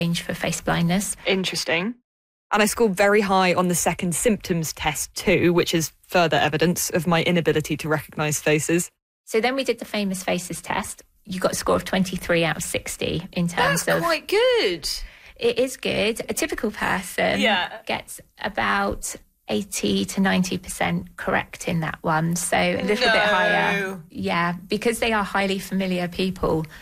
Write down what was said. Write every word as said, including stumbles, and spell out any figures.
range for face blindness. Interesting. And I scored very high on the second symptoms test too, which is further evidence of my inability to recognise faces. So then we did the famous faces test. You got a score of twenty-three out of sixty in terms That's of... quite good. It is good. A typical person yeah. gets about eighty to ninety percent correct in that one. So a little no. bit higher. Yeah, because they are highly familiar people.